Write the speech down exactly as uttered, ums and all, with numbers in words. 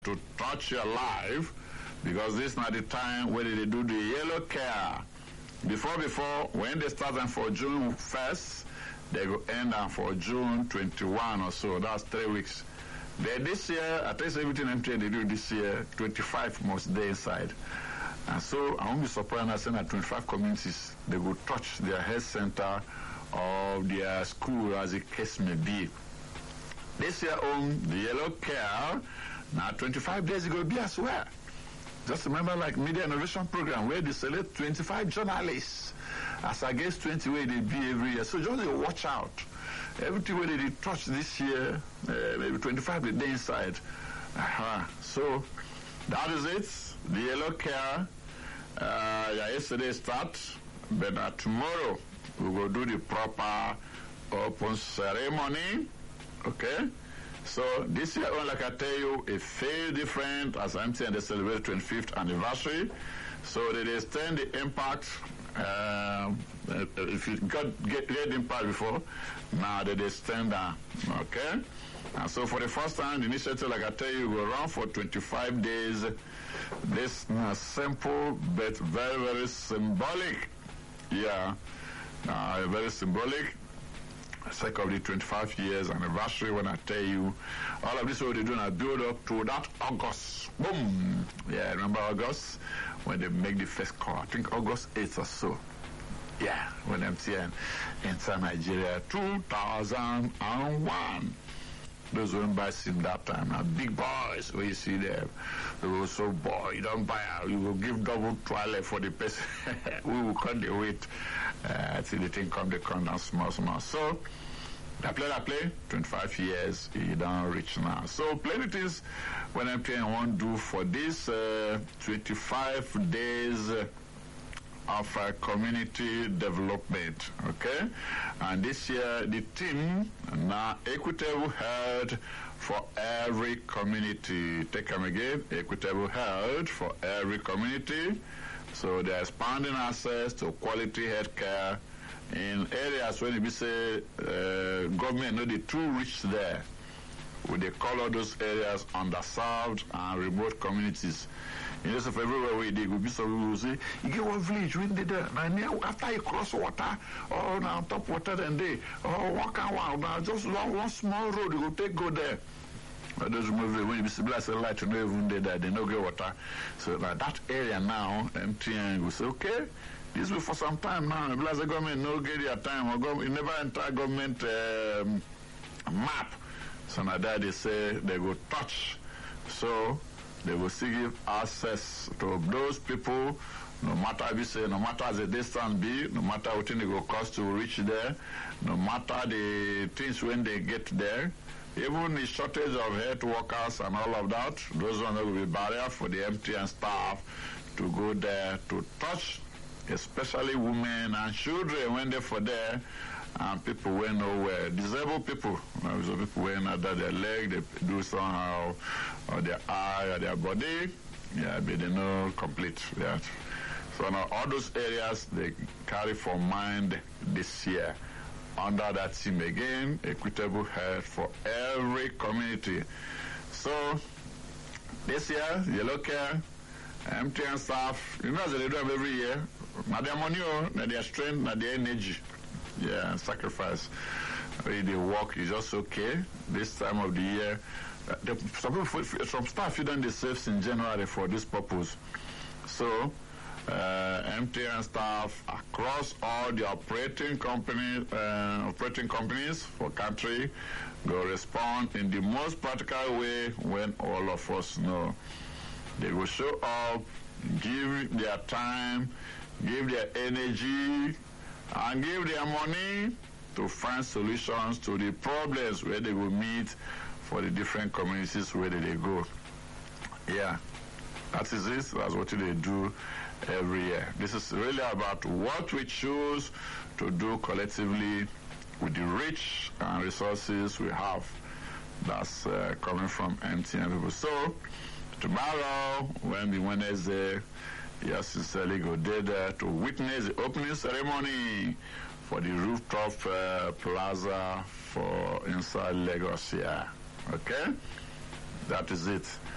to touch your life, because this is not the time when they do the yellow care. Before, before, when they start them for June first, they go end them for June twenty-first or so. That's three weeks. Then this year, at least everything M T N they do this year, twenty-five must stay inside. And so I won't be surprised I say that twenty-five communities, they will touch their health center or their school, as the case may be. This year on the yellow care, now twenty-five days ago be as well. Just remember, like Media Innovation Program, where they select twenty-five journalists as against twenty where they be every year. So just watch out. Everything where they touch this year, uh, maybe twenty-five the day inside. Uh-huh. So that is it. The yellow care. Uh, yeah, yesterday start, but uh, tomorrow we will do the proper open ceremony. Okay. So this year, like I tell you, it feels different as M T N they celebrate twenty-fifth anniversary. So they extend the impact. Uh, if you got get, get the impact before, now they extend that. Okay. And so for the first time, the initiative, like I tell you, will run for twenty-five days. This uh, simple but very very symbolic. Yeah, uh, very symbolic. Sake of the twenty-five years anniversary, when I tell you all of this what they do now build up to that August. Boom! Yeah, remember August when they make the first call? I think August eighth or so. Yeah, when M T N entered Nigeria two thousand one. Those who buy SIM that time now, big boys where you see them. They will so boy, you don't buy out, you will give double toilet for the person. We will cut the weight uh, till the thing come, they come down small, small. So, that play, that play, twenty-five years, you don't reach now. So, plenty things when M T N want to do for this uh, twenty-five days uh, of uh, community development, okay? And this year, the theme, now, equitable health for every community. Take them again, equitable health for every community. So they're expanding access to quality health care in areas where they say uh, government know the too rich there. Would they call all those areas underserved and remote communities? In just of everywhere we dig, will be so we will say, you get one village when they there, now after you cross water, or now top water then they, or walk out, now just one, one small road, you will take go there. But those movies, when you see blessed light, you know even they there, they no get water. So now that area now, M T N will say, okay, this will for some time now, because the government no get their time, or government, never enter government um, map. So now that they say they will touch. So they will still give access to those people, no matter if you say, no matter as the distance be, no matter what thing it will cost to reach there, no matter the things when they get there, even the shortage of health workers and all of that, those ones will be barrier for the M T N staff to go there to touch, especially women and children when they're for there. And people who know where disabled people, you know, so people when either their leg, they do somehow, or their eye, or their body, yeah, but they know complete. Yeah. So now all those areas they carry for mind this year. Under that theme again, equitable health for every community. So this year, yellow care, M T N staff, you know as they do them every year, now their money, now their strength, now their energy. Yeah, sacrifice. Really, the work is just okay. This time of the year, uh, the, some people, some staff, you done the saves in January for this purpose. So, uh, M T N staff across all the operating companies, uh, operating companies for country, will respond in the most practical way when all of us know. They will show up, give their time, give their energy, and give their money to find solutions to the problems where they will meet for the different communities where they go. Yeah, that is it. That's what they do every year. This is really about what we choose to do collectively with the rich and resources we have. That's uh, coming from M T N people. So, tomorrow, when the Wednesday, yes, sincerely go there to witness the opening ceremony for the rooftop uh, plaza for inside Lagos here. Okay? That is it.